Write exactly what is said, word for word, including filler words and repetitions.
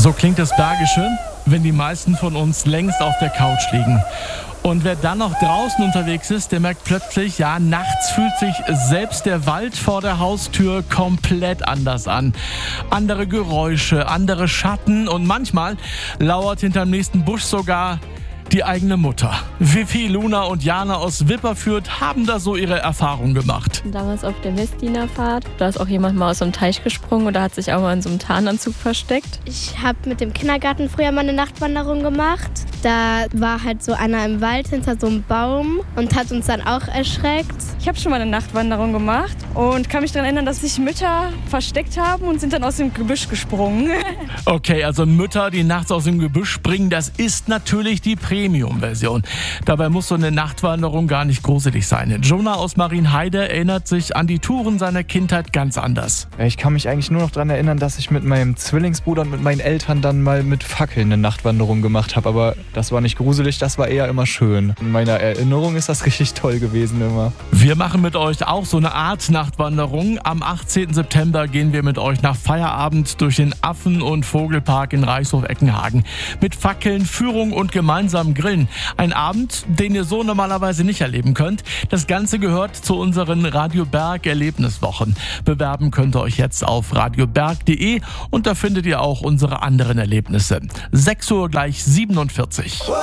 So klingt das Bergische, wenn die meisten von uns längst auf der Couch liegen. Und wer dann noch draußen unterwegs ist, der merkt plötzlich, ja, nachts fühlt sich selbst der Wald vor der Haustür komplett anders an. Andere Geräusche, andere Schatten und manchmal lauert hinterm nächsten Busch sogar die eigene Mutter. Vivi, Luna und Jana aus Wipperfürth haben da so ihre Erfahrungen gemacht. Damals auf der Messdienerfahrt, da ist auch jemand mal aus so einem Teich gesprungen oder hat sich auch mal in so einem Tarnanzug versteckt. Ich habe mit dem Kindergarten früher mal eine Nachtwanderung gemacht. Da war halt so einer im Wald hinter so einem Baum und hat uns dann auch erschreckt. Ich habe schon mal eine Nachtwanderung gemacht und kann mich daran erinnern, dass sich Mütter versteckt haben und sind dann aus dem Gebüsch gesprungen. Okay, also Mütter, die nachts aus dem Gebüsch springen, das ist natürlich die Premium-Version. Dabei muss so eine Nachtwanderung gar nicht gruselig sein. Jonah aus Marienheide erinnert sich an die Touren seiner Kindheit ganz anders. Ich kann mich eigentlich nur noch daran erinnern, dass ich mit meinem Zwillingsbruder und mit meinen Eltern dann mal mit Fackeln eine Nachtwanderung gemacht habe. Aber das war nicht gruselig, das war eher immer schön. In meiner Erinnerung ist das richtig toll gewesen immer. Wir machen mit euch auch so eine Art Nachtwanderung. Am achtzehnten September gehen wir mit euch nach Feierabend durch den Affen- und Vogelpark in Reichshof-Eckenhagen. Mit Fackeln, Führung und gemeinsamen Grillen. Ein Abend, den ihr so normalerweise nicht erleben könnt. Das Ganze gehört zu unseren Radio Berg Erlebniswochen. Bewerben könnt ihr euch jetzt auf radioberg punkt de und da findet ihr auch unsere anderen Erlebnisse. sechs Uhr gleich siebenundvierzig.